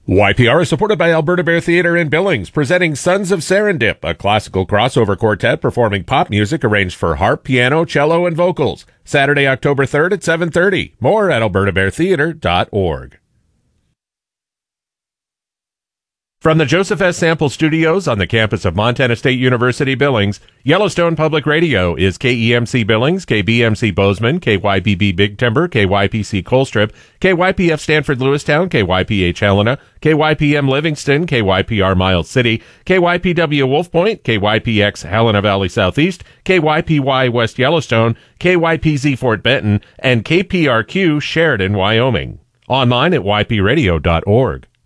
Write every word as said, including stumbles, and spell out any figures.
Y P R is supported by Alberta Bear Theatre in Billings, presenting Sons of Serendip, a classical crossover quartet performing pop music arranged for harp, piano, cello, and vocals. Saturday, October third at seven thirty. More at alberta bear theatre dot org. From the Joseph S. Sample Studios on the campus of Montana State University, Billings, Yellowstone Public Radio is K E M C Billings, K B M C Bozeman, K Y B B Big Timber, K Y P C Colstrip, K Y P F Stanford Lewistown, K Y P H Helena, K Y P M Livingston, K Y P R Miles City, K Y P W Wolf Point, K Y P X Helena Valley Southeast, K Y P Y West Yellowstone, K Y P Z Fort Benton, and K P R Q Sheridan, Wyoming. Online at y p radio dot org.